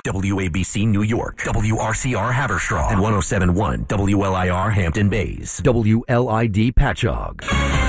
WABC New York, WRCR Haverstraw, and 107.1 WLIR Hampton Bays, WLID Patchogue.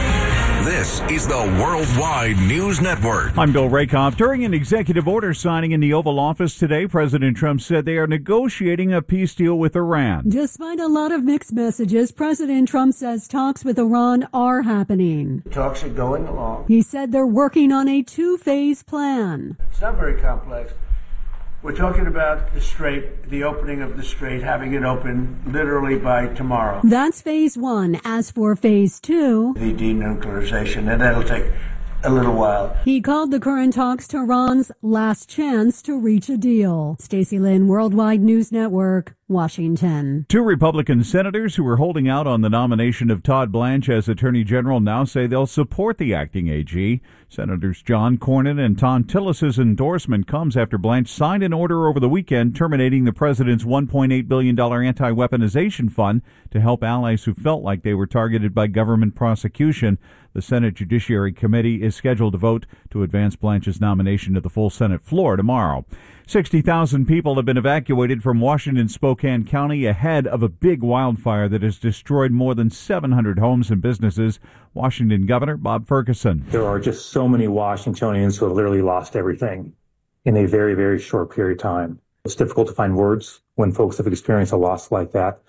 This is the Worldwide News Network. I'm Bill Rakoff. During an executive order signing in the Oval Office today, President Trump said they are negotiating a peace deal with Iran. Despite a lot of mixed messages, President Trump says talks with Iran are happening. Talks are going along. He said they're working on a two-phase plan. It's not very complex. We're talking about the Strait, the opening of the Strait, having it open literally by tomorrow. That's phase one. As for phase two, the denuclearization, and that'll take a little while. He called the current talks Tehran's last chance to reach a deal. Stacey Lynn, Worldwide News Network, Washington. Two Republican senators who were holding out on the nomination of Todd Blanche as Attorney General now say they'll support the acting AG. Senators John Cornyn and Thom Tillis's endorsement comes after Blanche signed an order over the weekend terminating the president's $1.8 billion anti-weaponization fund to help allies who felt like they were targeted by government prosecution. The Senate Judiciary Committee is scheduled to vote to advance Blanche's nomination to the full Senate floor tomorrow. 60,000 people have been evacuated from Washington's Spokane County ahead of a big wildfire that has destroyed more than 700 homes and businesses. Washington Governor Bob Ferguson. There are just so many Washingtonians who have literally lost everything in a very, very short period of time. It's difficult to find words when folks have experienced a loss like that.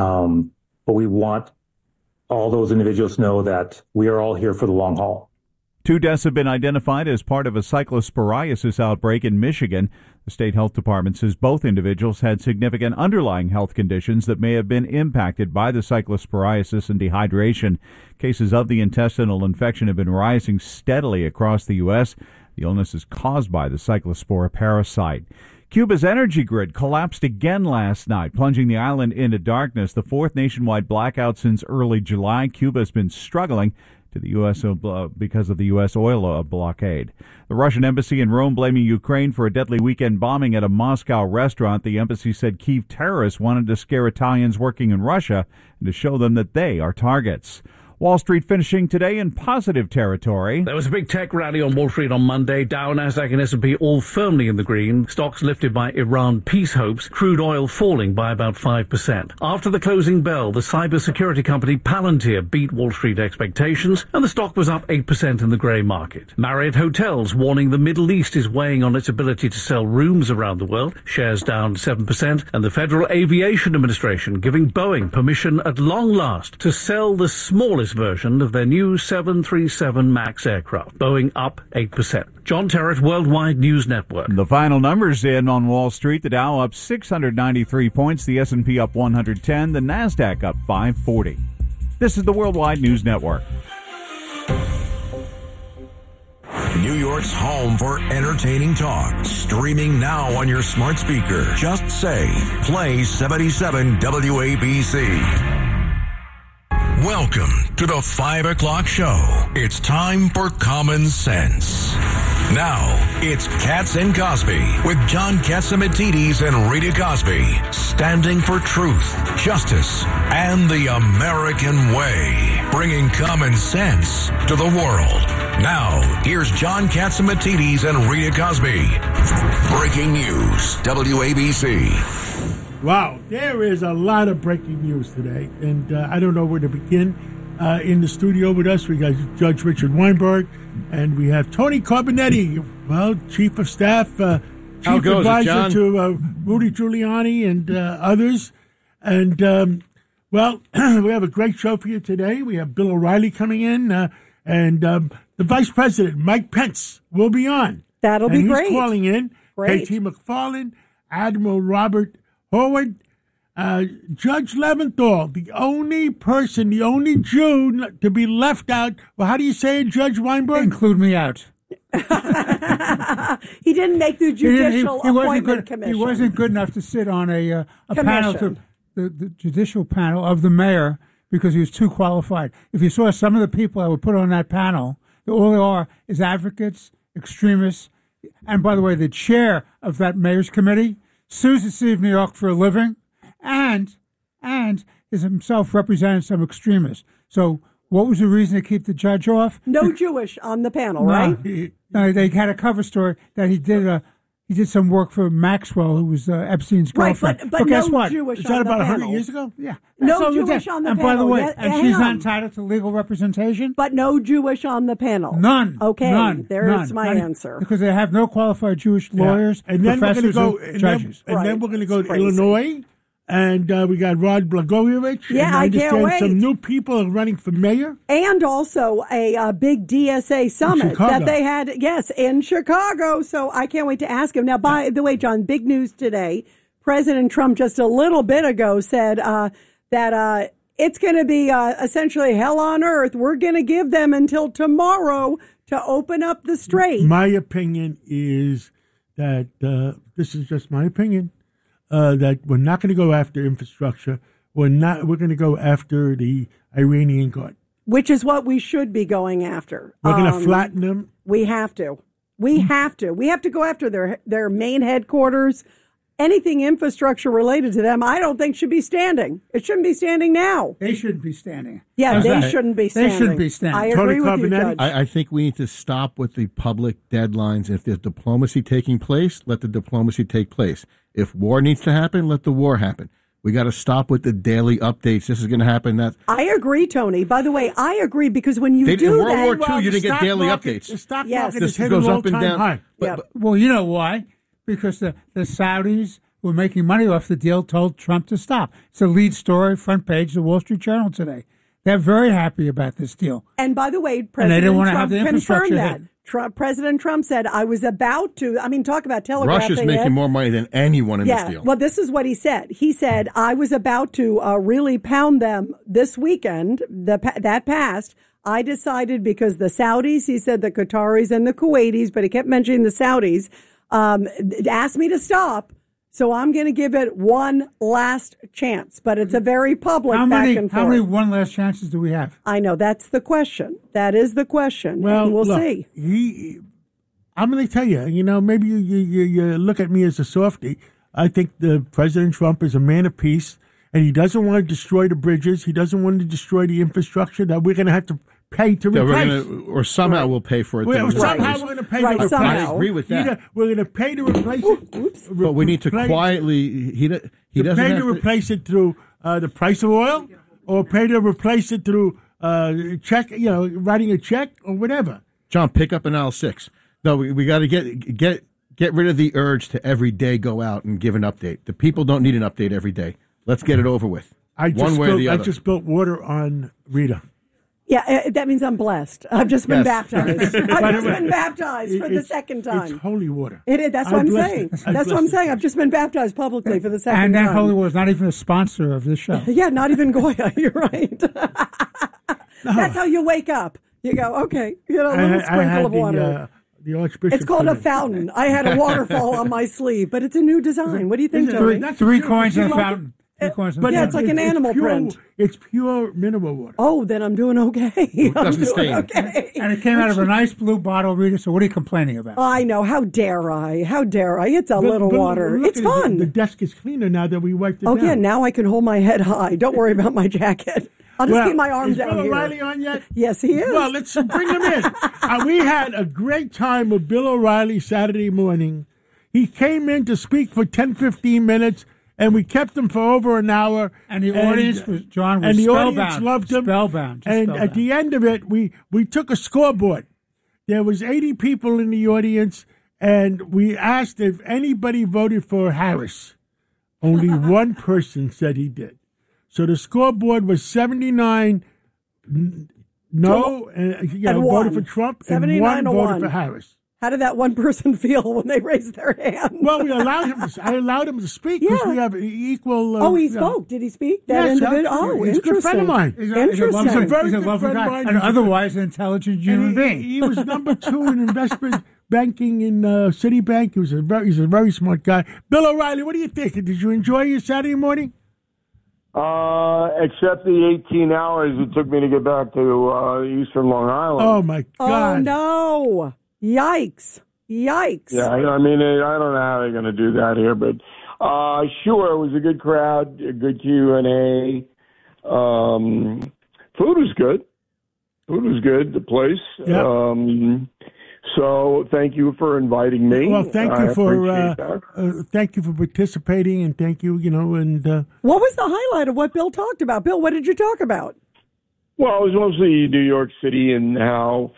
But we want all those individuals to know that we are all here for the long haul. 2 deaths have been identified as part of a cyclosporiasis outbreak in Michigan. The state health department says both individuals had significant underlying health conditions that may have been impacted by the cyclosporiasis and dehydration. Cases of the intestinal infection have been rising steadily across the U.S. The illness is caused by the cyclospora parasite. Cuba's energy grid collapsed again last night, plunging the island into darkness. The fourth nationwide blackout since early July. Cuba has been struggling to the U.S. Because of the U.S. oil blockade. The Russian embassy in Rome blaming Ukraine for a deadly weekend bombing at a Moscow restaurant. The embassy said Kyiv terrorists wanted to scare Italians working in Russia and to show them that they are targets. Wall Street finishing today in positive territory. There was a big tech rally on Wall Street on Monday. Dow, Nasdaq and S&P all firmly in the green. Stocks lifted by Iran peace hopes. Crude oil falling by about 5%. After the closing bell, the cybersecurity company Palantir beat Wall Street expectations, and the stock was up 8% in the grey market. Marriott Hotels warning the Middle East is weighing on its ability to sell rooms around the world. Shares down 7%. And the Federal Aviation Administration giving Boeing permission at long last to sell the smallest version of their new 737 MAX aircraft. Boeing up 8%. John Terrett, Worldwide News Network. The final numbers in on Wall Street. The Dow up 693 points. The S&P up 110. The Nasdaq up 540. This is the Worldwide News Network. New York's home for entertaining talk. Streaming now on your smart speaker. Just say, play 77 WABC. Welcome to the 5 o'clock show. It's time for Common Sense. Now, it's Katz and Cosby with John Catsimatidis and Rita Cosby, standing for truth, justice, and the American way, bringing common sense to the world. Now, here's John Catsimatidis and Rita Cosby. Breaking news, WABC. Wow, there is a lot of breaking news today, and I don't know where to begin. In the studio with us, we got Judge Richard Weinberg, and we have Tony Carbonetti, well, Chief of Staff, Chief Advisor to Rudy Giuliani and others. And, well, we have a great show for you today. We have Bill O'Reilly coming in, and the Vice President, Mike Pence, will be on. That'll be great. He's calling in. Great. KT McFarland, Admiral Robert Howard, Judge Leventhal, the only person, the only Jew to be left out. Well, how do you say it, Judge Weinberg? Include me out. He didn't make the judicial appointment commission. He wasn't good enough to sit on a panel, to the judicial panel of the mayor, because he was too qualified. If you saw some of the people that were put on that panel, all they are is advocates, extremists, and by the way, the chair of that mayor's committee sues the city of New York for a living, and is himself representing some extremists. So what was the reason to keep the judge off? No Jewish on the panel, right? No, they had a cover story that he did He did some work for Maxwell, who was Epstein's girlfriend. But guess no what? Jewish Is that on the about 100 panel. years ago? Yeah. No So Jewish on the and panel. by the way, Yeah, and she's hang not on. entitled to legal representation? But no Jewish on the panel. None. Okay, None. there's None. my None. answer. Because they have no qualified Jewish lawyers, And then we're going to professors, go, or judges. and then we're going to go It's to crazy. Illinois, and we got Rod Blagojevich. Yeah, and I understand can't wait. some new people are running for mayor. And also a big DSA summit Chicago. that they had, yes, in Chicago. So I can't wait to ask him. Now, by the way, John, big news today. President Trump just a little bit ago said that it's going to be essentially hell on earth. We're going to give them until tomorrow to open up the strait. My opinion is that this is just my opinion. That we're not going to go after infrastructure. We're going to go after the Iranian guard. Which is what we should be going after. We're going to flatten them. We have to. We have to. We have to go after their main headquarters. Anything infrastructure related to them, I don't think should be standing. It shouldn't be standing now. They shouldn't be standing. Yeah, How's they that? shouldn't be standing. They shouldn't be standing. I agree with you, Carbonetti? Judge. I think we need to stop with the public deadlines. If there's diplomacy taking place, let the diplomacy take place. If war needs to happen, let the war happen. We got to stop with the daily updates. This is going to happen. That I agree, Tony. By the way, I agree because when you do in World that, War II, you didn't get daily updates. The stock Yes. market This is hitting goes up and all-time down. high. But Well, you know why? Because the Saudis who were making money off the deal told Trump to stop. It's a lead story, front page of the Wall Street Journal today. They're very happy about this deal. and by the way, And they President didn't want to Trump have the infrastructure confirmed that. President Trump said, I was about to, talk about telegraphing Russia's making it. more money than anyone in this deal. Well, this is what he said. He said, I was about to really pound them this weekend, that passed. I decided because the Saudis, he said the Qataris and the Kuwaitis, but he kept mentioning the Saudis, asked me to stop. So I'm going to give it one last chance, but it's a very public back and forth. How many one last chances do we have? I know, that's the question. That is the question. Well, and we'll look, see. I'm going to tell you, maybe you look at me as a softie. I think the President Trump is a man of peace, and he doesn't want to destroy the bridges. He doesn't want to destroy the infrastructure that we're going to have to pay to replace. Or somehow we'll pay for it. Somehow we're going to pay to replace. I agree with that. We're going to pay to replace it. But we need to quietly. He doesn't pay have to replace it through the price of oil, or pay to replace it through check. Writing a check or whatever. John, pick up an L6. No, we got to get rid of the urge to every day go out and give an update. The people don't need an update every day. Let's get it over with. One way or the other. I just built water on Rita. Yeah, that means I'm blessed. I've just been baptized. I've just been baptized for the second time. It's holy water. It is. That's what I'm saying. That's what I'm saying. I've just been baptized publicly for the second time. And that holy water is not even a sponsor of this show. Yeah, not even Goya. You're right. That's how you wake up. You go, okay, a little sprinkle of water. The Archbishop. It's called a fountain. I had a waterfall on my sleeve, but it's a new design. What do you think, Tony? Three coins in a fountain. It's like an animal print. It's pure mineral water. Oh, then I'm doing okay. It doesn't stain. Okay. And it came out of a nice blue bottle, Rita, so what are you complaining about? I know. How dare I? How dare I? It's a little water. Look It's at it. fun. The desk is cleaner now that we wiped it down. Yeah, now I can hold my head high. Don't worry about my jacket. I'll just keep my arms is down Bill here. O'Reilly on yet? Yes, he is. Well, let's bring him in. We had a great time with Bill O'Reilly Saturday morning. He came in to speak for 10, 15 minutes, and we kept him for over an hour. And the audience was, John, was and the spellbound. audience loved him. Spellbound. And at the end of it, we took a scoreboard. There was 80 people in the audience, and we asked if anybody voted for Harris. Only one person said he did. So the scoreboard was 79 no, and voted for Trump, and one voted for Harris. How did that one person feel when they raised their hand? Well, I allowed him to speak because we have equal. He spoke. Did he speak? Yes, individual. he's a good friend of mine. He's a lovely guy, and otherwise an intelligent human being. He was number 2 in investment banking in Citibank. He's a very smart guy. Bill O'Reilly, what do you think? Did you enjoy your Saturday morning? Except the 18 hours it took me to get back to Eastern Long Island. Oh, my God. Oh, no. Yikes. Yeah, I mean, I don't know how they're going to do that here, but sure, it was a good crowd, a good Q&A. Food was good. The place. Yep. So thank you for inviting me. Well, thank you for participating, and thank you. What was the highlight of what Bill talked about? Bill, what did you talk about? Well, it was mostly New York City and how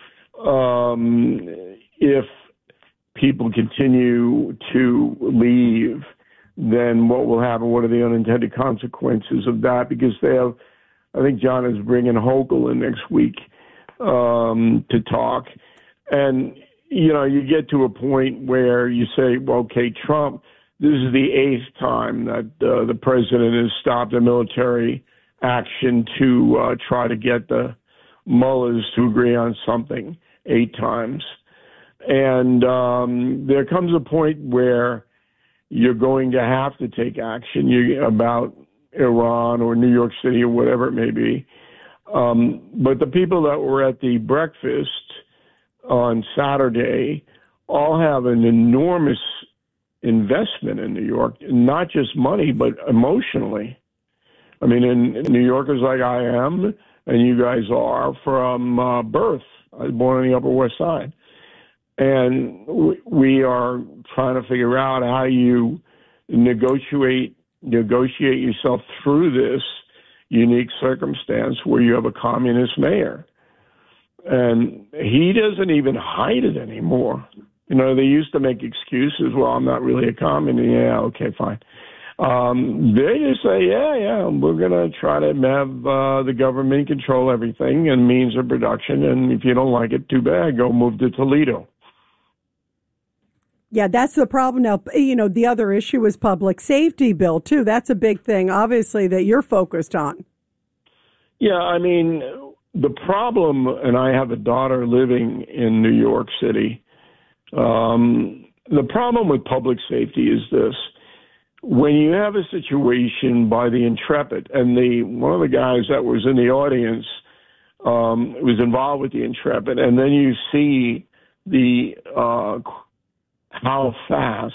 if people continue to leave, then what will happen? What are the unintended consequences of that? Because they have, I think John is bringing Hochul in next week to talk. And, you get to a point where you say, well, okay, Trump, this is the 8th time that the president has stopped a military action to try to get the mullahs to agree on something 8 times. And there comes a point where you're going to have to take action about Iran or New York City or whatever it may be. But the people that were at the breakfast on Saturday all have an enormous investment in New York, not just money, but emotionally. I mean, in New Yorkers like I am, and you guys are from birth. I was born on the Upper West Side. And we are trying to figure out how you negotiate yourself through this unique circumstance where you have a communist mayor. And he doesn't even hide it anymore. They used to make excuses. Well, I'm not really a communist. Yeah, okay, fine. They just say, yeah, we're going to try to have the government control everything and means of production. And if you don't like it, too bad. Go move to Toledo. Yeah, that's the problem now. The other issue is public safety, Bill, too. That's a big thing, obviously, that you're focused on. Yeah, I mean, the problem, and I have a daughter living in New York City, the problem with public safety is this. When you have a situation by the Intrepid, and one of the guys that was in the audience was involved with the Intrepid, and then you see how fast,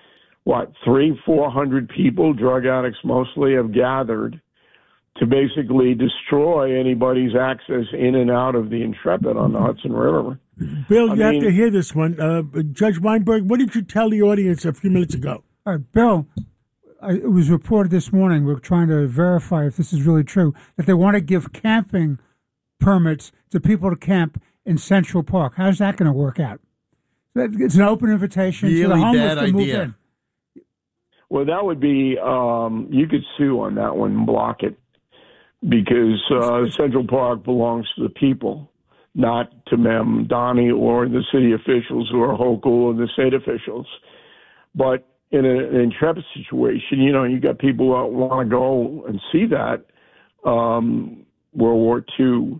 300-400 people, drug addicts mostly, have gathered to basically destroy anybody's access in and out of the Intrepid on the Hudson River. Bill, you have to hear this one. Judge Weinberg, what did you tell the audience a few minutes ago? All right, Bill, it was reported this morning, we're trying to verify if this is really true, that they want to give camping permits to people to camp in Central Park. How's that going to work out? It's an open invitation to the homeless to move in. Well, that would be, you could sue on that one and block it because Central Park belongs to the people, not to Mem Donnie or the city officials who are Hochul and the state officials. But in an Intrepid situation, you got people that want to go and see that World War II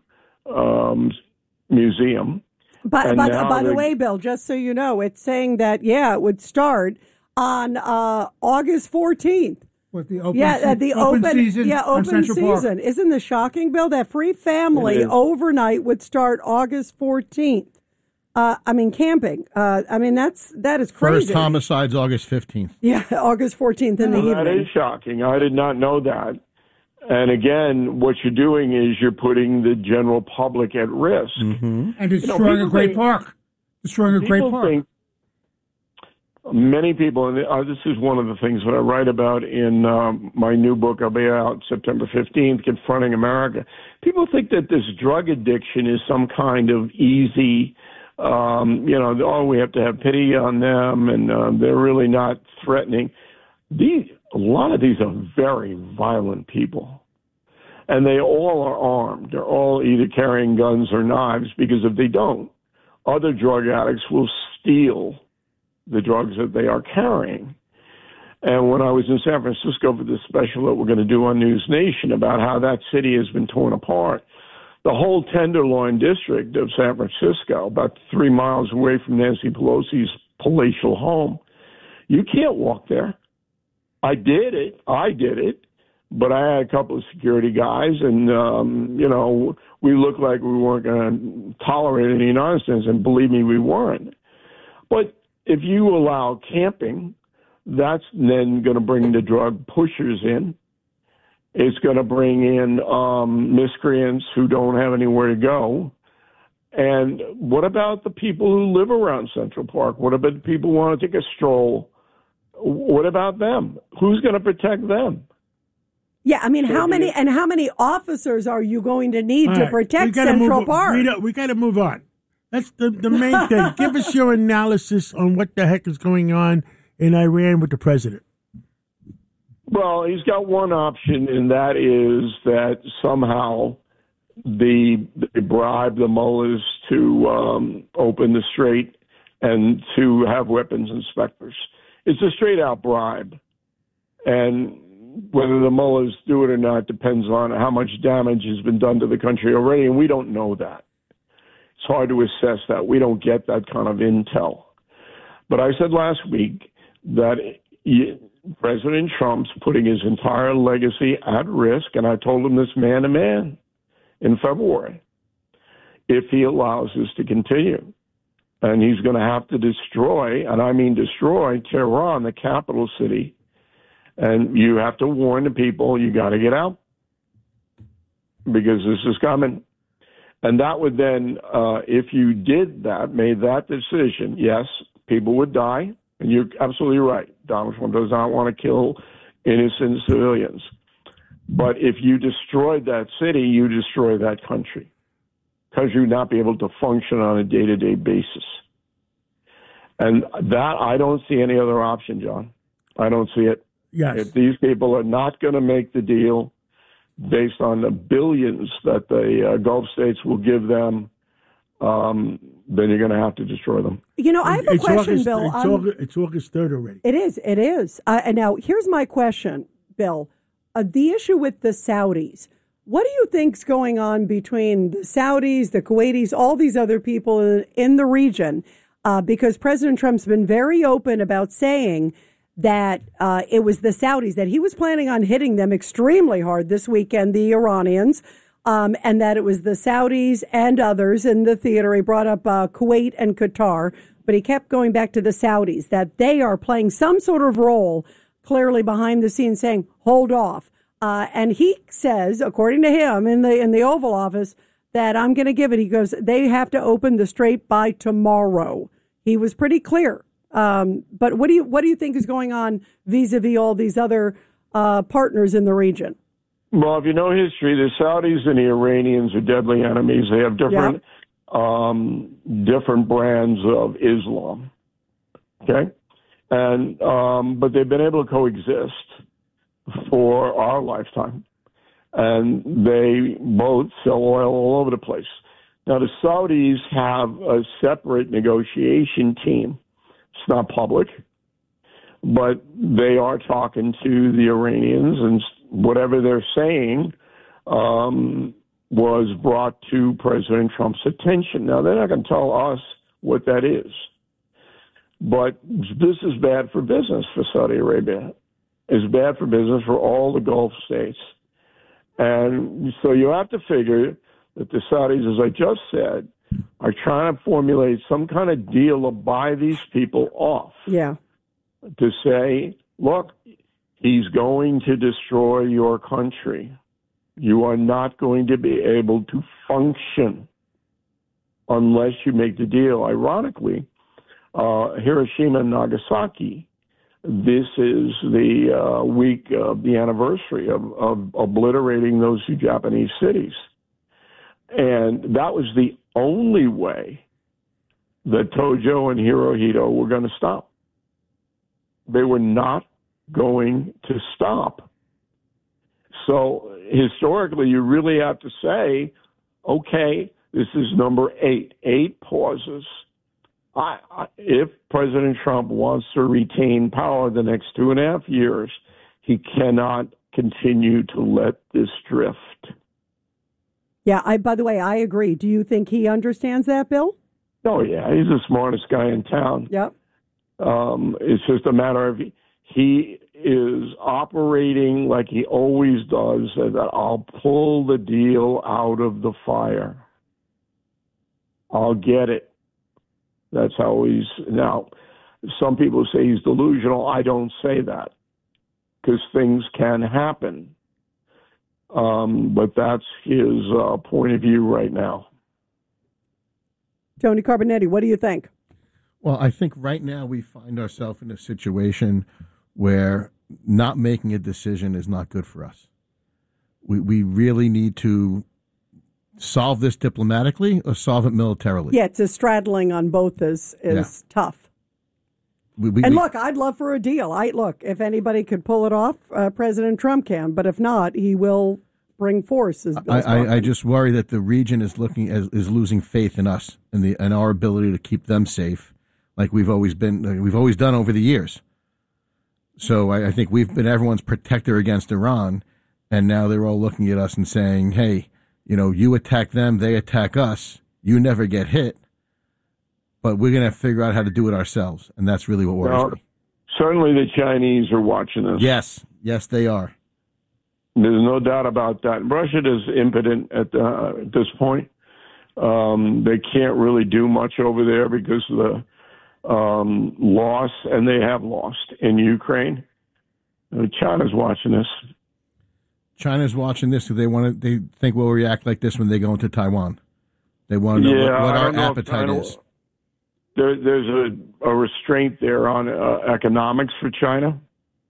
museum. By the way, Bill, just so you know, it's saying that, it would start on August 14th. With the open season. Yeah, open season. Isn't this shocking, Bill? That free family overnight would start August 14th. Camping. That is crazy. First homicide's August 15th. Yeah, August 14th in the evening. That is shocking. I did not know that. And again, what you're doing is you're putting the general public at risk. Mm-hmm. And destroying a great park. Many people, and this is one of the things that I write about in my new book, I'll be out September 15th, Confronting America. People think that this drug addiction is some kind of easy, we have to have pity on them, and they're really not threatening. A lot of these are very violent people, and they all are armed. They're all either carrying guns or knives, because if they don't, other drug addicts will steal the drugs that they are carrying. And when I was in San Francisco for this special that we're going to do on News Nation about how that city has been torn apart, the whole Tenderloin district of San Francisco, about 3 miles away from Nancy Pelosi's palatial home, you can't walk there. I did it, but I had a couple of security guys, and, we looked like we weren't going to tolerate any nonsense, and believe me, we weren't. But if you allow camping, that's then going to bring the drug pushers in. It's going to bring in miscreants who don't have anywhere to go. And what about the people who live around Central Park? What about the people who want to take a stroll? What about them? Who's going to protect them? Yeah, I mean, how many officers are you going to need to protect Central Park? We got to move on. That's the main thing. Give us your analysis on what the heck is going on in Iran with the president. Well, he's got one option, and that is that somehow they bribe the mullahs to open the strait and to have weapons inspectors. It's a straight-out bribe. And whether the mullahs do it or not depends on how much damage has been done to the country already, and we don't know that. It's hard to assess that. We don't get that kind of intel. But I said last week that President Trump's putting his entire legacy at risk, and I told him this man to man in February, if he allows this to continue. And he's going to have to destroy, and I mean destroy, Tehran, the capital city. And you have to warn the people, you got to get out because this is coming. And that would then, if you did that, made that decision, yes, people would die. And you're absolutely right. Donald Trump does not want to kill innocent civilians. But if you destroyed that city, you destroy that country because you would not be able to function on a day-to-day basis. And that, I don't see any other option, John. I don't see it. Yes. If these people are not going to make the deal based on the billions that the Gulf states will give them, then you're going to have to destroy them. You know, I have a question, Bill. It's August 3rd already. It is. And now, here's my question, Bill. The issue with the Saudis. What do you think's going on between the Saudis, the Kuwaitis, all these other people in the region? Because President Trump's been very open about saying that it was the Saudis, that he was planning on hitting them extremely hard this weekend, the Iranians, and that it was the Saudis and others in the theater. He brought up Kuwait and Qatar, but he kept going back to the Saudis, that they are playing some sort of role clearly behind the scenes saying, hold off. And he says, according to him in the Oval Office, that I'm going to give it. He goes, they have to open the strait by tomorrow. He was pretty clear. But what do you think is going on vis-a-vis all these other partners in the region? Well, if you know history, the Saudis and the Iranians are deadly enemies. They have different different brands of Islam. Okay, and but they've been able to coexist for our lifetime, and they both sell oil all over the place. Now, the Saudis have a separate negotiation team. It's not public, but they are talking to the Iranians, and whatever they're saying was brought to President Trump's attention. Now, they're not going to tell us what that is, but this is bad for business for Saudi Arabia. It's bad for business for all the Gulf states. And so you have to figure that the Saudis, as I just said, are trying to formulate some kind of deal to buy these people off. Yeah. To say, look, he's going to destroy your country. You are not going to be able to function unless you make the deal. Ironically, Hiroshima and Nagasaki, this is the week of the anniversary of obliterating those two Japanese cities. And that was the only way that Tojo and Hirohito were going to stop. They were not going to stop. So historically, you really have to say, okay, this is number 8. 8 pauses. If President Trump wants to retain power the next 2.5 years, he cannot continue to let this drift. Yeah, by the way, I agree. Do you think he understands that, Bill? Oh, yeah. He's the smartest guy in town. Yep. It's just a matter of he is operating like he always does, that I'll pull the deal out of the fire. I'll get it. That's how he's... Now, some people say he's delusional. I don't say that because things can happen. But that's his point of view right now. Tony Carbonetti, what do you think? Well, I think right now we find ourselves in a situation where not making a decision is not good for us. We really need to solve this diplomatically or solve it militarily. Yeah, it's a straddling on both is tough. Look, I'd love for a deal. Look, if anybody could pull it off, President Trump can. But if not, he will bring force. I just worry that the region is losing faith in us and our ability to keep them safe, like we've always done over the years. So I think we've been everyone's protector against Iran, and now they're all looking at us and saying, "Hey, you attack them, they attack us. You never get hit." But we're going to have to figure out how to do it ourselves, and that's really what worries me. Certainly the Chinese are watching this. Yes, they are. There's no doubt about that. Russia is impotent at this point. They can't really do much over there because of the loss, and they have lost in Ukraine. China's watching this. China's watching this because they think we'll react like this when they go into Taiwan. They want to know what our appetite is. There's a restraint there on economics for China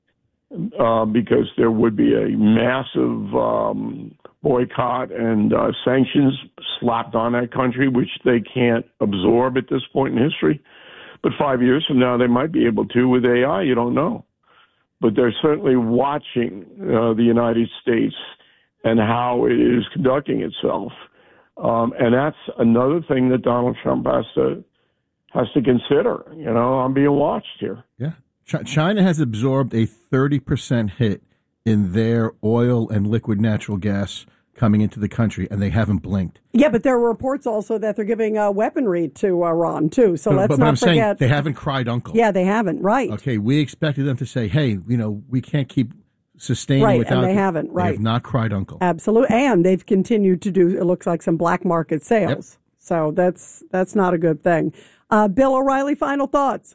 because there would be a massive boycott and sanctions slapped on that country, which they can't absorb at this point in history. But 5 years from now, they might be able to with AI. You don't know. But they're certainly watching the United States and how it is conducting itself. And that's another thing that Donald Trump has to consider. I'm being watched here. Yeah. China has absorbed a 30% hit in their oil and liquid natural gas coming into the country, and they haven't blinked. Yeah, but there are reports also that they're giving weaponry to Iran, too. So let's not forget. Saying they haven't cried uncle. Yeah, they haven't, right. Okay, we expected them to say, hey, we can't keep sustaining without... Right, and they haven't, right. They have not cried uncle. Absolutely, and they've continued to do, it looks like, some black market sales. Yep. So that's not a good thing. Bill O'Reilly, final thoughts?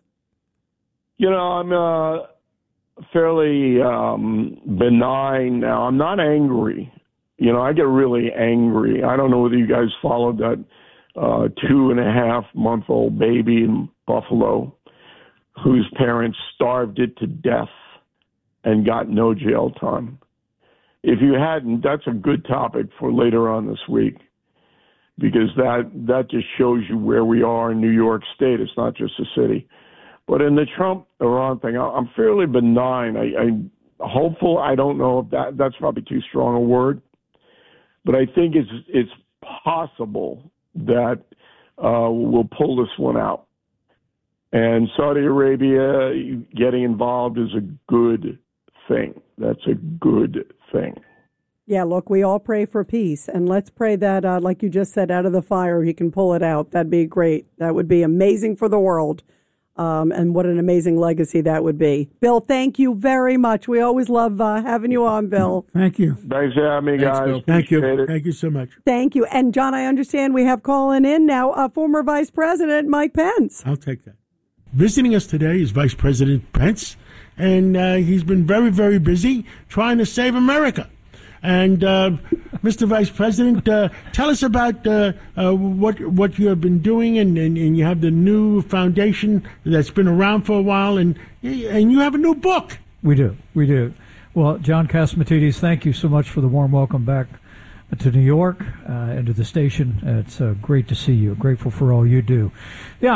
I'm fairly benign now. I'm not angry. I get really angry. I don't know whether you guys followed that 2.5-month-old baby in Buffalo whose parents starved it to death and got no jail time. If you hadn't, that's a good topic for later on this week because that just shows you where we are in New York State. It's not just a city. But in the Trump-Iran thing, I'm fairly benign. I'm hopeful. I don't know if that's probably too strong a word. But I think it's possible that we'll pull this one out. And Saudi Arabia getting involved is a good thing. That's a good thing. Yeah, look, we all pray for peace. And let's pray that, like you just said, out of the fire, he can pull it out. That'd be great. That would be amazing for the world. And what an amazing legacy that would be. Bill, thank you very much. We always love having you on, Bill. Thank you. Thanks for having me, guys. Thank you. Thank you so much. Thank you. And, John, I understand we have calling in now former Vice President Mike Pence. I'll take that. Visiting us today is Vice President Pence, and he's been very, very busy trying to save America. And, Mr. Vice President, tell us about what you have been doing, and you have the new foundation that's been around for a while, and you have a new book. We do. Well, John Catsimatidis, thank you so much for the warm welcome back to New York and to the station. It's great to see you. Grateful for all you do. Yeah,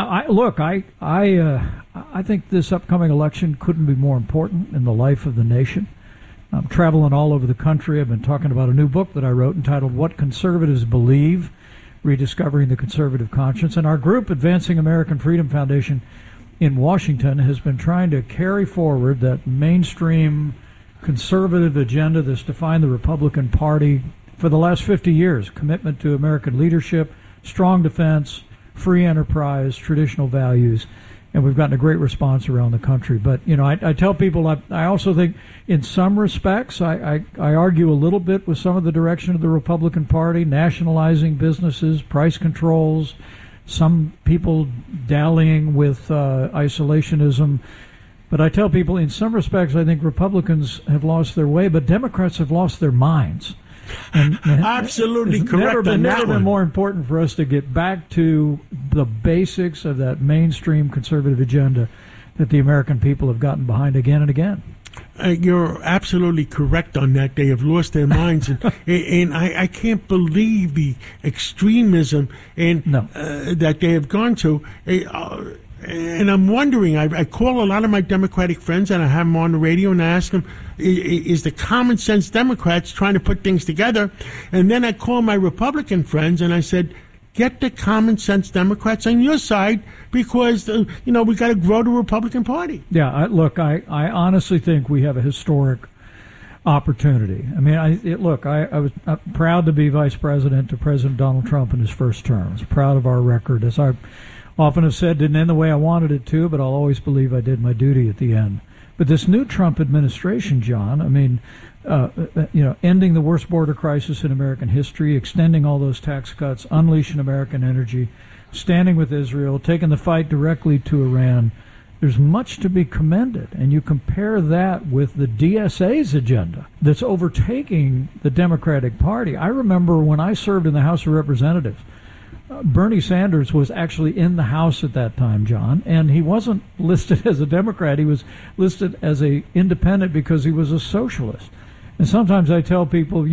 I think this upcoming election couldn't be more important in the life of the nation. I'm traveling all over the country. I've been talking about a new book that I wrote entitled What Conservatives Believe, Rediscovering the Conservative Conscience. And our group, Advancing American Freedom Foundation in Washington, has been trying to carry forward that mainstream conservative agenda that's defined the Republican Party for the last 50 years. Commitment to American leadership, strong defense, free enterprise, traditional values. And we've gotten a great response around the country. But, I tell people, I also think in some respects, I argue a little bit with some of the direction of the Republican Party, nationalizing businesses, price controls, some people dallying with isolationism. But I tell people in some respects, I think Republicans have lost their way, but Democrats have lost their minds. And absolutely correct. It's never been more important for us to get back to the basics of that mainstream conservative agenda that the American people have gotten behind again and again. You're absolutely correct on that. They have lost their minds, and I can't believe the extremism that they have gone to. And I'm wondering, I call a lot of my Democratic friends, and I have them on the radio, and I ask them, is the common sense Democrats trying to put things together? And then I call my Republican friends, and I said, get the common sense Democrats on your side, because we got to grow the Republican Party. Yeah, I honestly think we have a historic opportunity. I mean, I was proud to be vice president to President Donald Trump in his first term. I was proud of our record. As I often have said, didn't end the way I wanted it to, but I'll always believe I did my duty at the end. But this new Trump administration, John, I mean, ending the worst border crisis in American history, extending all those tax cuts, unleashing American energy, standing with Israel, taking the fight directly to Iran. There's much to be commended. And you compare that with the DSA's agenda that's overtaking the Democratic Party. I remember when I served in the House of Representatives, Bernie Sanders was actually in the House at that time, John, and he wasn't listed as a Democrat. He was listed as a independent because he was a socialist. And sometimes I tell people,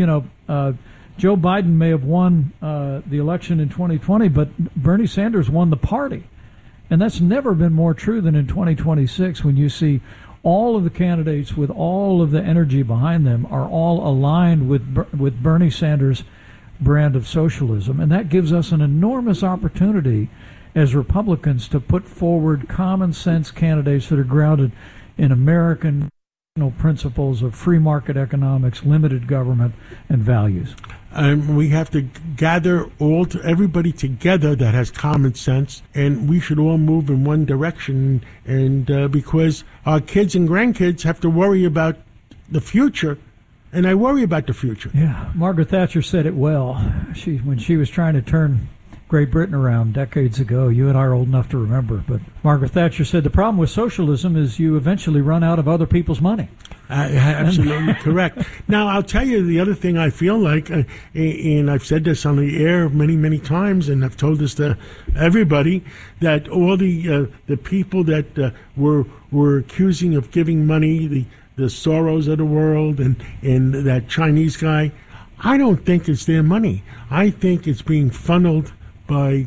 Joe Biden may have won the election in 2020, but Bernie Sanders won the party. And that's never been more true than in 2026, when you see all of the candidates with all of the energy behind them are all aligned with Bernie Sanders' brand of socialism. And that gives us an enormous opportunity as Republicans to put forward common sense candidates that are grounded in American principles of free market economics, limited government, and values. We have to gather everybody together that has common sense, and we should all move in one direction. And because our kids and grandkids have to worry about the future, and I worry about the future. Yeah, Margaret Thatcher said it well. When she was trying to turn Great Britain around decades ago. You and I are old enough to remember. But Margaret Thatcher said the problem with socialism is you eventually run out of other people's money. Absolutely correct. Now, I'll tell you the other thing I feel like, and I've said this on the air many, many times, and I've told this to everybody, that all the people that were accusing of giving money, the Soros of the world and that Chinese guy, I don't think it's their money. I think it's being funneled by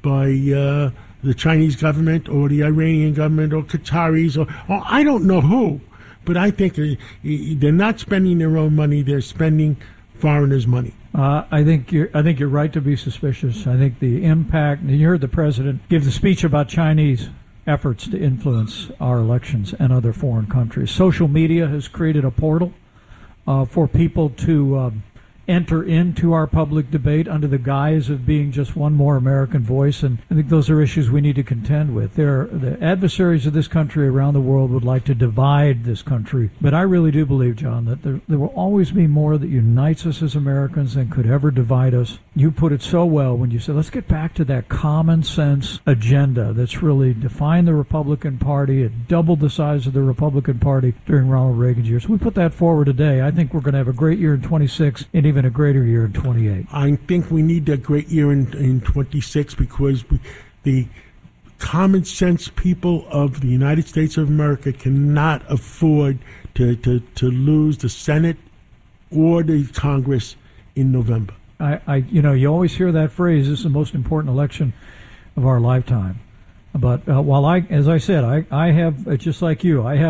the Chinese government or the Iranian government or Qataris or I don't know who. But I think they're not spending their own money; they're spending foreigners' money. I think you're right to be suspicious. I think the impact. You heard the president give the speech about Chinese efforts to influence our elections and other foreign countries. Social media has created a portal for people to enter into our public debate under the guise of being just one more American voice, and I think those are issues we need to contend with. The adversaries of this country around the world would like to divide this country, but I really do believe, John, that there will always be more that unites us as Americans than could ever divide us. You put it so well when you said, let's get back to that common sense agenda that's really defined the Republican Party. It doubled the size of the Republican Party during Ronald Reagan's years. We put that forward today. I think we're going to have a great year in 26 and even a greater year in 28. I think we need a great year in 26 because the common sense people of the United States of America cannot afford to lose the Senate or the Congress in November. You always hear that phrase, this is the most important election of our lifetime. But while as I said, I have, just like you, I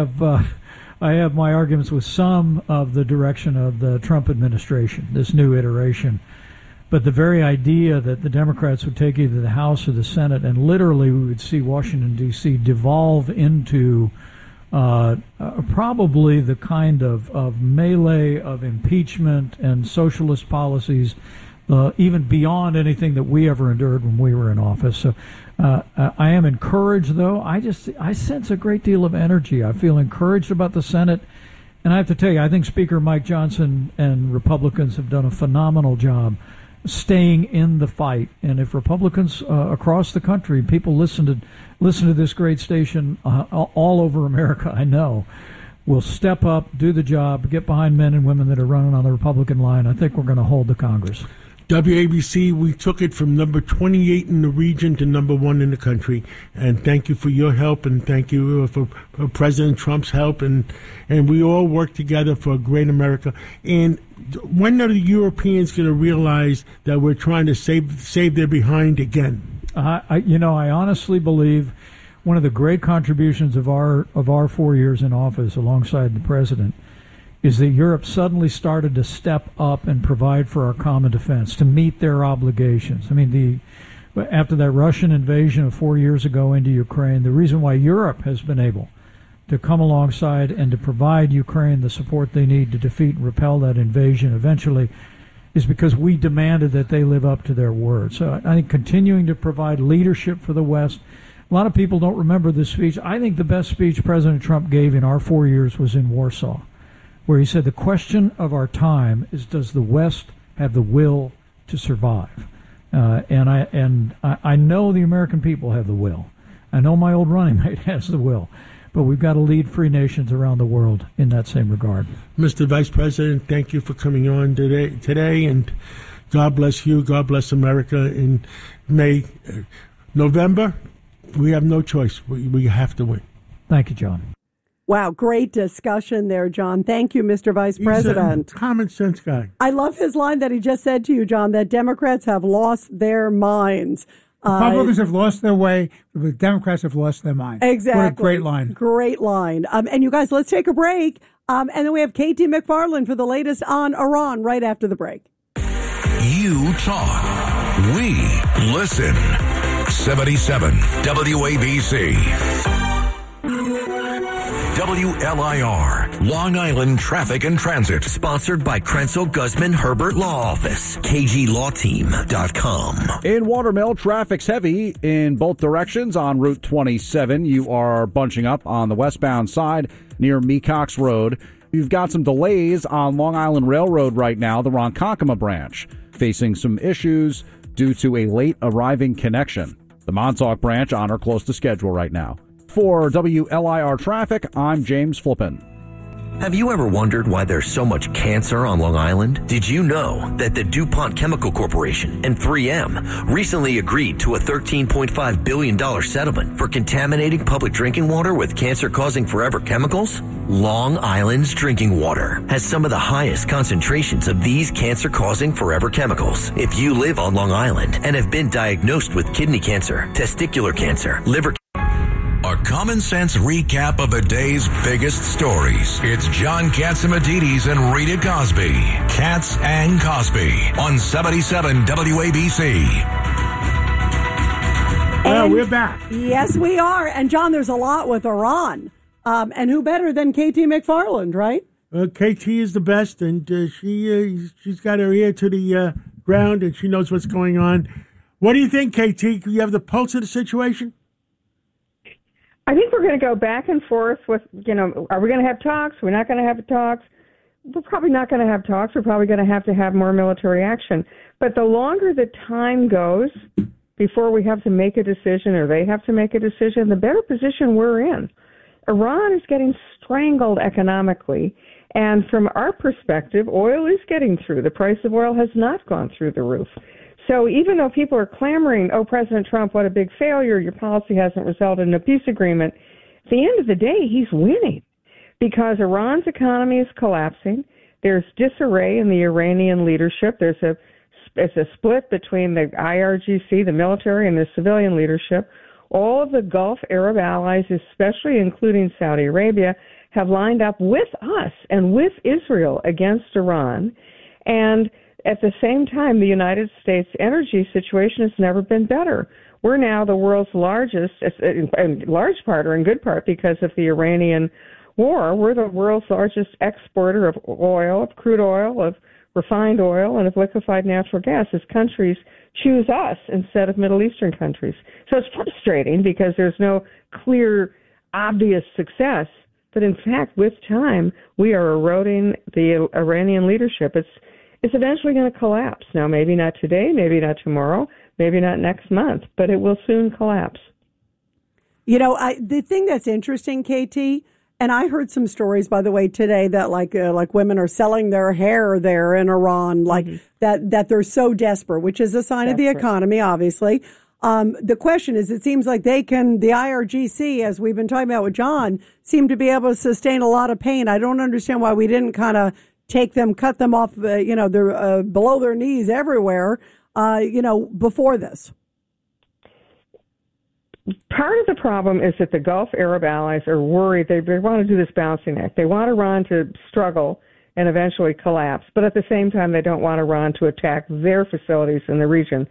have my arguments with some of the direction of the Trump administration, this new iteration. But the very idea that the Democrats would take either the House or the Senate and literally we would see Washington, D.C. devolve into probably the kind of melee of impeachment and socialist policies, even beyond anything that we ever endured when we were in office. So I am encouraged, though. I sense a great deal of energy. I feel encouraged about the Senate. And I have to tell you, I think Speaker Mike Johnson and Republicans have done a phenomenal job staying in the fight. And if Republicans across the country, people listen to this great station all over America, I know, will step up, do the job, get behind men and women that are running on the Republican line, I think we're going to hold the Congress. WABC, we took it from number 28 in the region to number 1 in the country. And thank you for your help, and thank you for President Trump's help. And we all work together for a great America. And when are the Europeans going to realize that we're trying to save their behind again? I honestly believe one of the great contributions of our 4 years in office alongside the president is that Europe suddenly started to step up and provide for our common defense, to meet their obligations. I mean, after that Russian invasion of 4 years ago into Ukraine, the reason why Europe has been able to come alongside and to provide Ukraine the support they need to defeat and repel that invasion eventually is because we demanded that they live up to their word. So I think continuing to provide leadership for the West. A lot of people don't remember this speech. I think the best speech President Trump gave in our 4 years was in Warsaw, where he said the question of our time is, does the West have the will to survive? And I know the American people have the will. I know my old running mate has the will. But we've got to lead free nations around the world in that same regard. Mr. Vice President, thank you for coming on today, and God bless you. God bless America. In November, we have no choice. We have to win. Thank you, John. Wow, great discussion there, John. Thank you, Mr. Vice President. He's a common sense guy. I love his line that he just said to you, John, that Democrats have lost their minds. Republicans have lost their way, but the Democrats have lost their mind. Exactly. What a great line. Great line. And you guys, let's take a break. And then we have Katie McFarland for the latest on Iran right after the break. You talk. We listen. 77 WABC. WLIR, Long Island Traffic and Transit. Sponsored by Krenzel Guzman Herbert Law Office. KGLawTeam.com. In Watermill, traffic's heavy in both directions on Route 27. You are bunching up on the westbound side near Mecox Road. You've got some delays on Long Island Railroad right now, the Ronkonkoma branch, facing some issues due to a late arriving connection. The Montauk branch on or close to schedule right now. For WLIR Traffic, I'm James Flippin. Have you ever wondered why there's so much cancer on Long Island? Did you know that the DuPont Chemical Corporation and 3M recently agreed to a $13.5 billion settlement for contaminating public drinking water with cancer-causing forever chemicals? Long Island's drinking water has some of the highest concentrations of these cancer-causing forever chemicals. If you live on Long Island and have been diagnosed with kidney cancer, testicular cancer, liver cancer, a common sense recap of the day's biggest stories. It's John Catsimatidis and Rita Cosby. Katz and Cosby on 77 WABC. We're back. Yes, we are. And John, there's a lot with Iran. And who better than KT McFarland, right? KT is the best, and she's got her ear to the ground, and she knows what's going on. What do you think, KT? You have the pulse of the situation? I think we're going to go back and forth with, are we going to have talks? We're not going to have talks. We're probably not going to have talks. We're probably going to have more military action. But the longer the time goes before we have to make a decision or they have to make a decision, the better position we're in. Iran is getting strangled economically. And from our perspective, oil is getting through. The price of oil has not gone through the roof. So even though people are clamoring, oh, President Trump, what a big failure, your policy hasn't resulted in a peace agreement, at the end of the day, he's winning because Iran's economy is collapsing. There's disarray in the Iranian leadership. It's a split between the IRGC, the military, and the civilian leadership. All of the Gulf Arab allies, especially including Saudi Arabia, have lined up with us and with Israel against Iran. And at the same time, the United States energy situation has never been better. We're now the world's largest, in large part or in good part because of the Iranian war, we're the world's largest exporter of oil, of crude oil, of refined oil, and of liquefied natural gas as countries choose us instead of Middle Eastern countries. So it's frustrating because there's no clear, obvious success. But in fact, with time, we are eroding the Iranian leadership. It's eventually going to collapse. Now, maybe not today, maybe not tomorrow, maybe not next month, but it will soon collapse. The thing that's interesting, KT, And I heard some stories, by the way, today that like women are selling their hair there in Iran, like that they're so desperate, which is a sign of the economy, obviously. The question is, it seems like the IRGC, as we've been talking about with John, seem to be able to sustain a lot of pain. I don't understand why we didn't kind of cut them off, they're below their knees everywhere, before this. Part of the problem is that the Gulf Arab allies are worried. They want to do this balancing act. They want Iran to struggle and eventually collapse, but at the same time, they don't want Iran to attack their facilities in the region.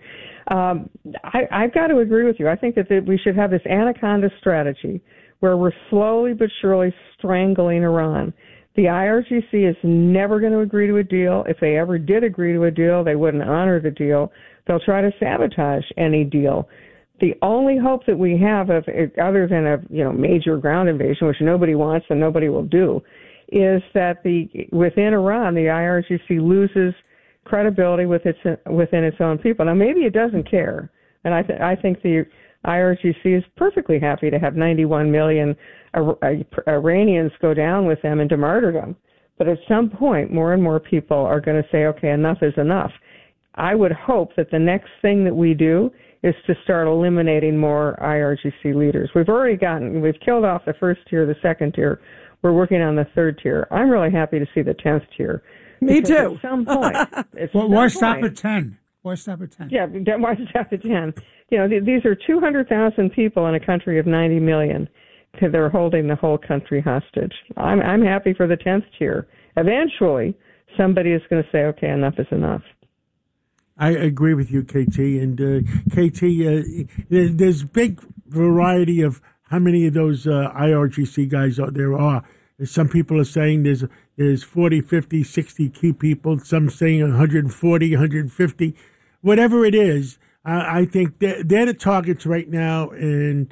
I've got to agree with you. I think that we should have this anaconda strategy where we're slowly but surely strangling Iran. The IRGC is never going to agree to a deal. If they ever did agree to a deal, they wouldn't honor the deal. They'll try to sabotage any deal. The only hope that we have, other than a major ground invasion, which nobody wants and nobody will do, is that within Iran, the IRGC loses credibility within its own people. Now, maybe it doesn't care, and I think the IRGC is perfectly happy to have 91 million Iranians go down with them into martyrdom. But at some point, more and more people are going to say, okay, enough is enough. I would hope that the next thing that we do is to start eliminating more IRGC leaders. We've killed off the first tier, the second tier. We're working on the third tier. I'm really happy to see the 10th tier. Me too. At some point. Why stop at 10? Why stop at 10? Yeah, why stop at 10? These are 200,000 people in a country of 90 million. They're holding the whole country hostage. I'm happy for the 10th tier. Eventually, somebody is going to say, okay, enough is enough. I agree with you, KT. And KT, there's big variety of how many of those IRGC guys there are. Some people are saying there's 40, 50, 60 key people. Some saying 140, 150. Whatever it is, I think they're the targets right now. And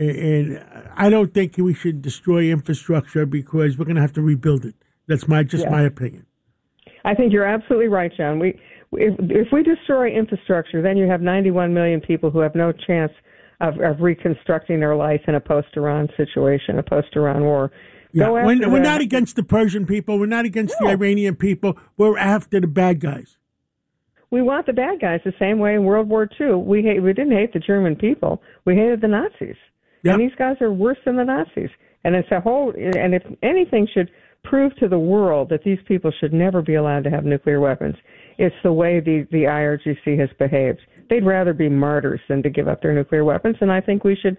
I don't think we should destroy infrastructure because we're going to have to rebuild it. That's my opinion. I think you're absolutely right, John. If we destroy infrastructure, then you have 91 million people who have no chance of reconstructing their life in a post-Iran situation, a post-Iran war. Yeah, we're not against the Persian people. We're not against the Iranian people. We're after the bad guys. We want the bad guys the same way in World War II. We didn't hate the German people. We hated the Nazis. Yep. And these guys are worse than the Nazis. And and if anything should prove to the world that these people should never be allowed to have nuclear weapons, it's the way the IRGC has behaved. They'd rather be martyrs than to give up their nuclear weapons, and I think we should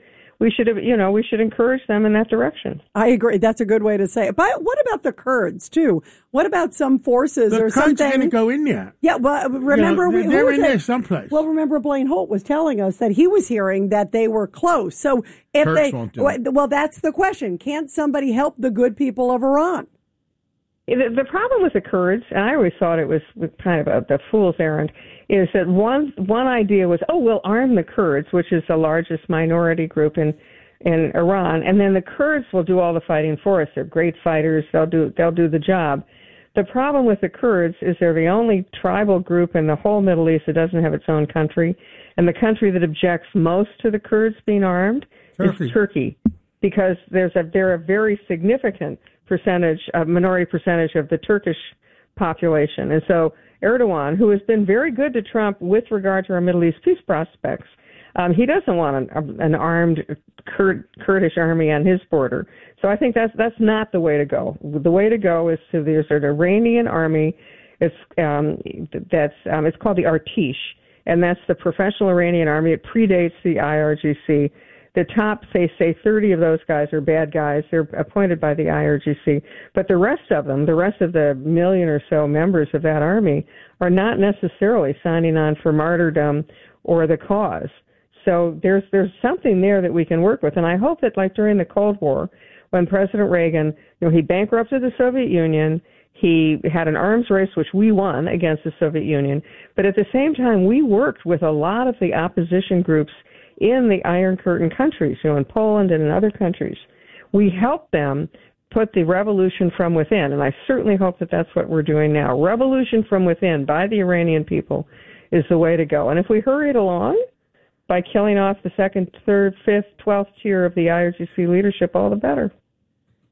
encourage them in that direction. I agree. That's a good way to say it. But what about the Kurds too? What about some forces or something? The Kurds are going to go in there. Yeah. Well, remember they're in there someplace. Well, remember Blaine Holt was telling us that he was hearing that they were close. So if Kurds won't do it. Well, that's the question. Can't somebody help the good people of Iran? The problem with the Kurds, and I always thought it was kind of a fool's errand, is that one idea was, we'll arm the Kurds, which is the largest minority group in Iran, and then the Kurds will do all the fighting for us. They're great fighters. They'll do the job. The problem with the Kurds is they're the only tribal group in the whole Middle East that doesn't have its own country, and the country that objects most to the Kurds being armed is Turkey, because they're a very significant minority percentage of the Turkish population. And so Erdogan, who has been very good to Trump with regard to our Middle East peace prospects, he doesn't want an armed Kurdish army on his border. So I think that's not the way to go. The way to go is to there's an Iranian army. It's called the Artish, and that's the professional Iranian army. It predates the IRGC. The top, say 30 of those guys are bad guys. They're appointed by the IRGC. But the rest of the million or so members of that army are not necessarily signing on for martyrdom or the cause. So there's something there that we can work with. And I hope that, like during the Cold War, when President Reagan, he bankrupted the Soviet Union, he had an arms race, which we won against the Soviet Union. But at the same time, we worked with a lot of the opposition groups in the Iron Curtain countries, in Poland and in other countries. We helped them put the revolution from within, and I certainly hope that that's what we're doing now. Revolution from within by the Iranian people is the way to go. And if we hurry it along by killing off the second, third, fifth, 12th tier of the IRGC leadership, all the better.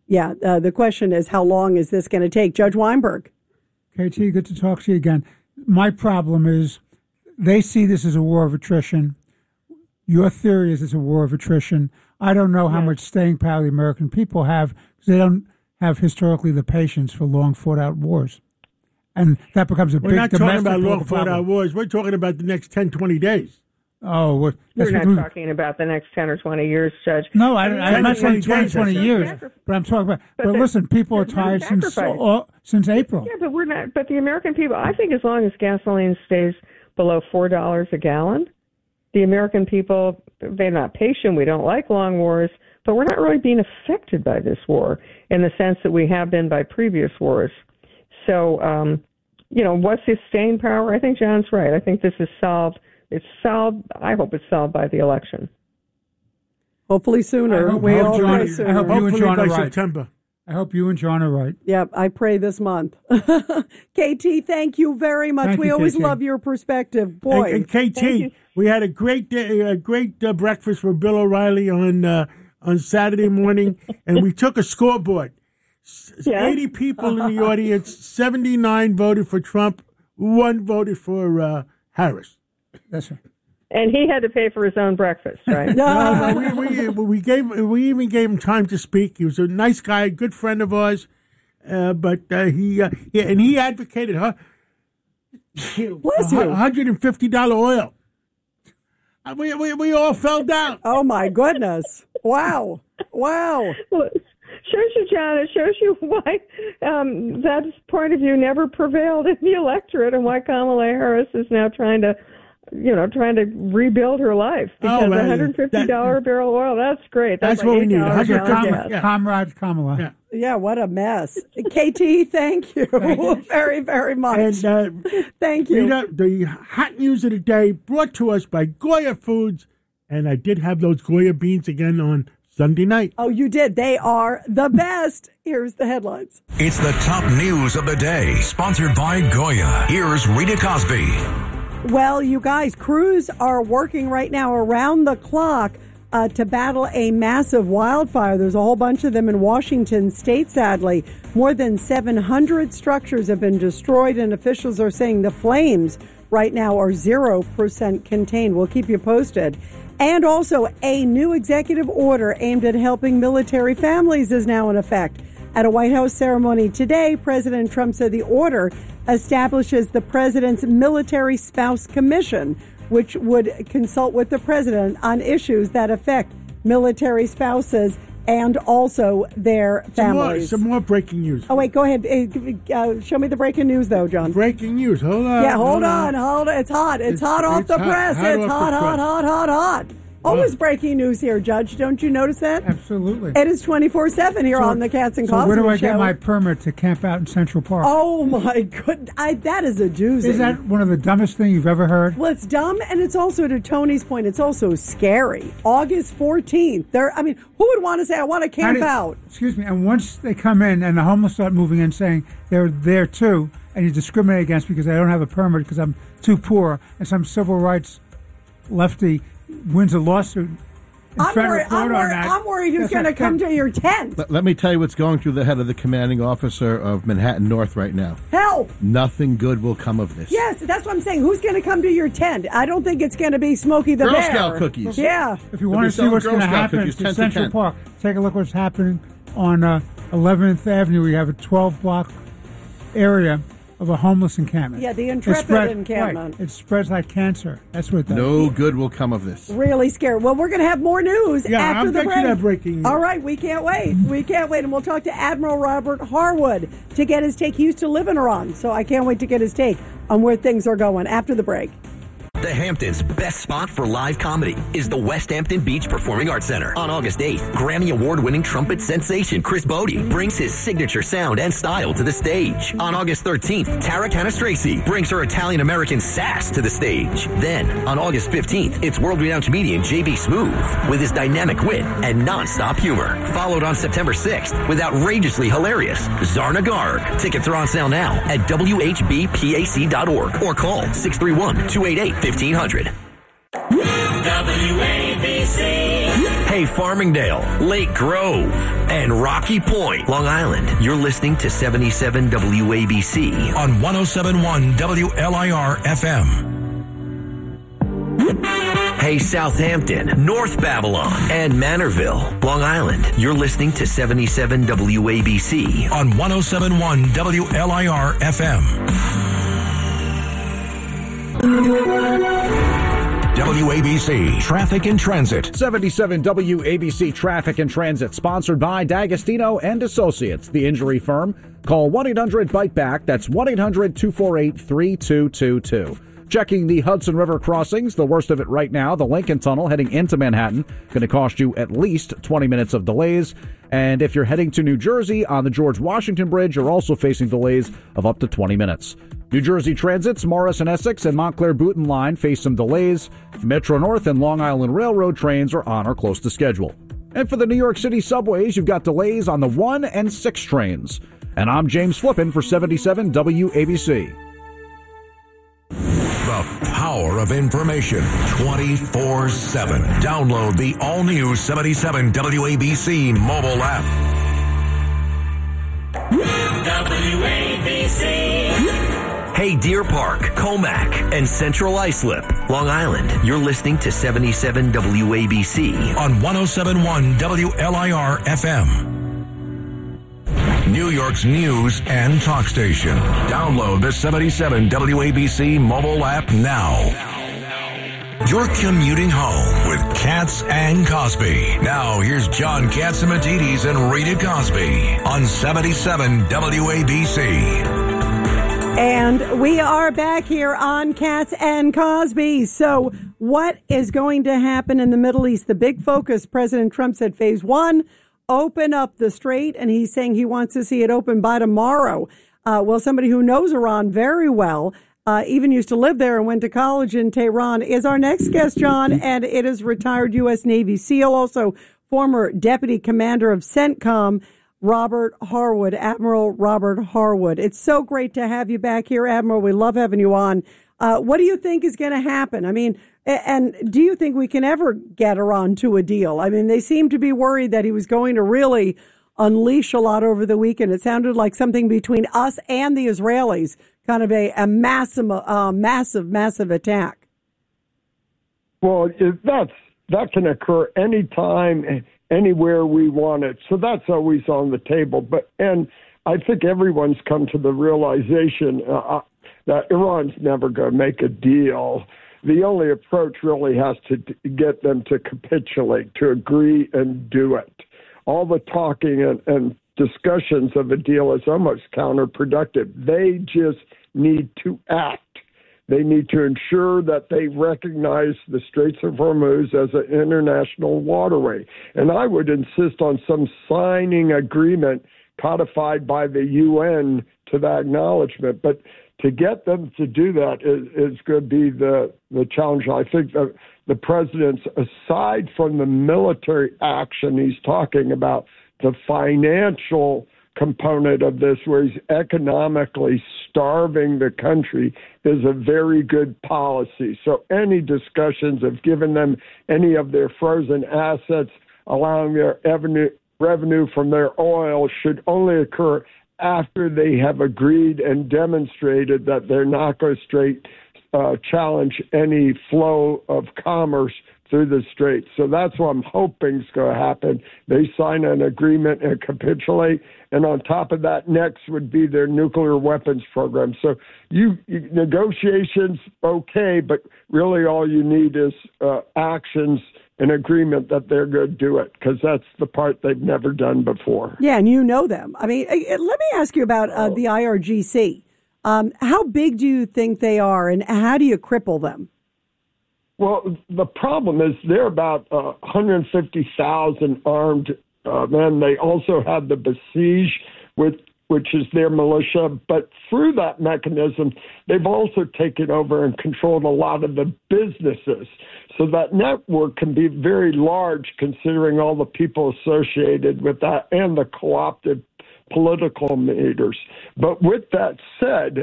Yeah, the question is, how long is this going to take? Judge Weinberg. KT, good to talk to you again. My problem is they see this as a war of attrition. Your theory is it's a war of attrition. I don't know how much staying power the American people have because they don't have historically the patience for long fought-out wars. And that becomes a big domestic We're not talking about long problem. fought-out wars. We're talking about the next 10, 20 days. Oh, we're not talking about the next 10 or 20 years, Judge. No, I'm not saying 20 years, but I'm talking about. But listen, people are tired since April. Yeah, but we're not. But the American people, I think, as long as gasoline stays below $4 a gallon, the American people, they're not patient. We don't like long wars, but we're not really being affected by this war in the sense that we have been by previous wars. So, what's the staying power? I think John's right. I think this is solved. It's solved. I hope it's solved by the election. Hopefully sooner. I hope you and John are right. September. I hope you and John are right. Yep, I pray this month. KT, thank you very much. We always love your perspective. Boy. And KT, we had a great breakfast for Bill O'Reilly on Saturday morning, and we took a scoreboard. 80 people in the audience, 79 voted for Trump, 1 voted for Harris. That's right. And he had to pay for his own breakfast, right? We even gave him time to speak. He was a nice guy, a good friend of ours, but he advocated $150 oil. We all fell down. Oh my goodness! Wow. Well, shows you, John. It shows you why that point of view never prevailed in the electorate, and why Kamala Harris is now trying to rebuild her life because $150 a barrel of oil. That's great. That's like what we need. Comrade Kamala. Yeah, what a mess. KT, thank you very, very much. And, thank you. The hot news of the day brought to us by Goya Foods, and I did have those Goya beans again on Sunday night. Oh, you did. They are the best. Here's the headlines. It's the top news of the day, sponsored by Goya. Here's Rita Cosby. Well, you guys, crews are working right now around the clock to battle a massive wildfire. There's a whole bunch of them in Washington state, sadly. More than 700 structures have been destroyed, and officials are saying the flames right now are 0% contained. We'll keep you posted. And also, a new executive order aimed at helping military families is now in effect. At a White House ceremony today, President Trump said the order establishes the President's Military Spouse Commission, which would consult with the President on issues that affect military spouses and also their families. Some more breaking news. Oh, wait, go ahead. Show me the breaking news, though, John. Breaking news. Hold on. Yeah, hold on. It's hot. It's hot off the press. It's hot. Always breaking news here, Judge. Don't you notice that? Absolutely. It is 24/7 here on the Cats and Cosby Show. Where do I Show. get my permit to camp out in Central Park? Oh, my goodness. That is a doozy. Is that one of the dumbest things you've ever heard? Well, it's dumb, and it's also, to Tony's point, it's also scary. August 14th. Who would want to say, I want to camp out? Excuse me. And once they come in and the homeless start moving in saying they're there too, and you discriminate against because they don't have a permit because I'm too poor, and some civil rights lefty wins a lawsuit. I'm worried who's going to come to your tent. Let me tell you what's going through the head of the commanding officer of Manhattan North right now. Help! Nothing good will come of this. Yes, that's what I'm saying. Who's going to come to your tent? I don't think it's going to be Smokey the Bear. Girl Scout cookies. Yeah. If you want to see what's going to happen in Central Park, take a look what's happening on 11th Avenue. We have a 12-block area of a homeless encampment. Yeah, the Intrepid encampment. It spreads like cancer. That's what it does. No good will come of this. Really scary. Well, we're going to have more news after the break. That breaking news. All right, we can't wait. And we'll talk to Admiral Robert Harwood to get his take. He used to live in Iran, so I can't wait to get his take on where things are going after the break. The Hamptons' best spot for live comedy is the West Hampton Beach Performing Arts Center. On August 8th, Grammy Award-winning trumpet sensation Chris Bodie brings his signature sound and style to the stage. On August 13th, Tara Canastracey brings her Italian-American sass to the stage. Then, on August 15th, it's world-renowned comedian J.B. Smoove with his dynamic wit and non-stop humor. Followed on September 6th with outrageously hilarious Zarna Garg. Tickets are on sale now at WHBPAC.org or call 631-288-1500. WABC. Hey, Farmingdale, Lake Grove, and Rocky Point, Long Island. You're listening to 77 WABC on 107.1 WLIR FM. Hey, Southampton, North Babylon, and Manorville, Long Island. You're listening to 77 WABC on 107.1 WLIR FM. WABC Traffic and Transit. 77 WABC Traffic and Transit, sponsored by D'Agostino and Associates, the injury firm. Call 1-800-BIKE-BACK. That's 1-800-248-3222. Checking the Hudson River crossings, the worst of it right now, the Lincoln Tunnel heading into Manhattan, going to cost you at least 20 minutes of delays. And if you're heading to New Jersey on the George Washington Bridge, you're also facing delays of up to 20 minutes. New Jersey Transit's Morris and Essex and Montclair Booten line face some delays. Metro North and Long Island Railroad trains are on or close to schedule. And for the New York City subways, you've got delays on the 1 and 6 trains. And I'm James Flippin for 77 WABC. The power of information 24/7. Download the all-new 77 WABC mobile app. WABC. Hey, Deer Park, Comac, and Central Islip, Long Island. You're listening to 77 WABC on 107.1 WLIR FM. New York's news and talk station. Download the 77 WABC mobile app now. You're commuting home with Katz and Cosby. Now here's John Catsimatidis and Rita Cosby on 77 WABC. And we are back here on Katz and Cosby. So what is going to happen in the Middle East? The big focus, President Trump said phase 1, open up the strait, and he's saying he wants to see it open by tomorrow. Well, somebody who knows Iran very well, even used to live there and went to college in Tehran, is our next guest, John, and it is retired U.S. Navy SEAL, also former Deputy Commander of CENTCOM, Robert Harwood, Admiral Robert Harwood. It's so great to have you back here, Admiral. We love having you on. What do you think is going to happen? I mean, and do you think we can ever get Iran to a deal? I mean, they seem to be worried that he was going to really unleash a lot over the weekend. It sounded like something between us and the Israelis, kind of a massive attack. Well, that can occur anytime, anywhere we want it. So that's always on the table. And I think everyone's come to the realization that Iran's never going to make a deal. The only approach really has to get them to capitulate, to agree and do it. All the talking and discussions of a deal is almost counterproductive. They just need to act. They need to ensure that they recognize the Straits of Hormuz as an international waterway. And I would insist on some signing agreement codified by the UN to that acknowledgement. But to get them to do that is going to be the challenge. I think the president's, aside from the military action he's talking about, the financial component of this, where he's economically starving the country, is a very good policy. So any discussions of giving them any of their frozen assets, allowing their revenue from their oil, should only occur after they have agreed and demonstrated that they're not going to challenge any flow of commerce through the Strait. So that's what I'm hoping is going to happen. They sign an agreement and capitulate. And on top of that, next would be their nuclear weapons program. So negotiations, okay, but really all you need is actions, an agreement that they're going to do it, because that's the part they've never done before. Yeah, and you know them. I mean, let me ask you about the IRGC. How big do you think they are, and how do you cripple them? Well, the problem is they're about 150,000 armed men. They also have the Basij, which is their militia. But through that mechanism, they've also taken over and controlled a lot of the businesses. So that network can be very large, considering all the people associated with that and the co-opted political leaders. But with that said,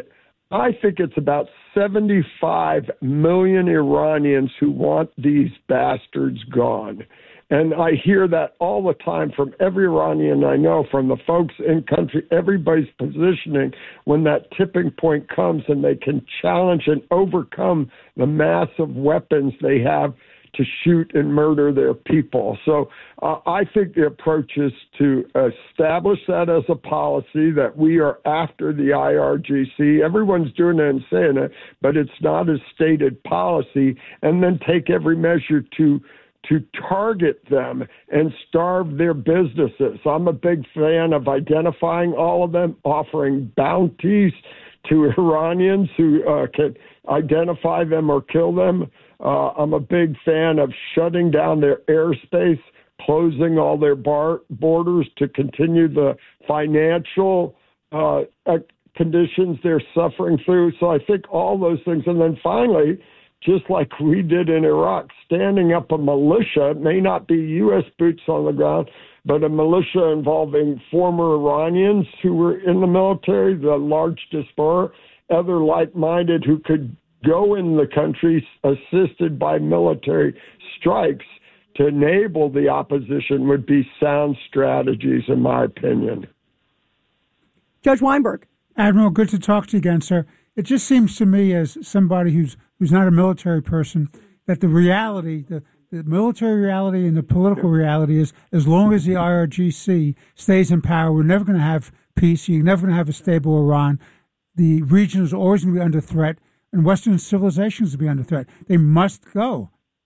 I think it's about 75 million Iranians who want these bastards gone. And I hear that all the time from every Iranian I know, from the folks in country. Everybody's positioning when that tipping point comes and they can challenge and overcome the massive weapons they have to shoot and murder their people. So I think the approach is to establish that as a policy, that we are after the IRGC. Everyone's doing it and saying it, but it's not a stated policy, and then take every measure to target them and starve their businesses. I'm a big fan of identifying all of them, offering bounties to Iranians who can identify them or kill them. I'm a big fan of shutting down their airspace, closing all their borders to continue the financial conditions they're suffering through. So I think all those things. And then finally, just like we did in Iraq, standing up a militia, it may not be U.S. boots on the ground, but a militia involving former Iranians who were in the military, the large diaspora, other like-minded who could go in the country assisted by military strikes to enable the opposition would be sound strategies, in my opinion. Judge Weinberg. Admiral, good to talk to you again, sir. It just seems to me, as somebody who's not a military person, that the reality, the military reality and the political reality is, as long as the IRGC stays in power, we're never going to have peace. You're never going to have a stable Iran. The region is always going to be under threat, and Western civilizations will be under threat. They must go.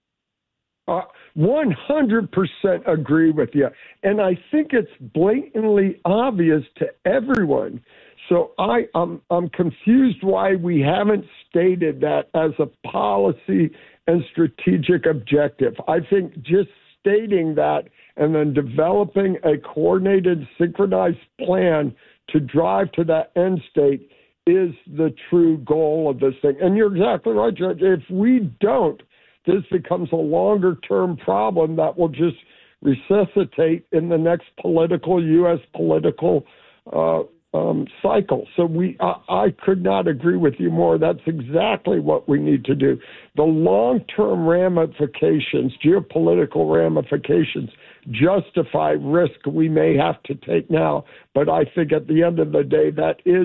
100% agree with you. And I think it's blatantly obvious to everyone. So I'm confused why we haven't stated that as a policy and strategic objective. I think just stating that and then developing a coordinated, synchronized plan to drive to that end state is the true goal of this thing. And you're exactly right, Judge. If we don't, this becomes a longer-term problem that will just resuscitate in the next U.S. political cycle. So I could not agree with you more. That's exactly what we need to do. The long-term ramifications, geopolitical ramifications, justify risk we may have to take now. But I think at the end of the day, that is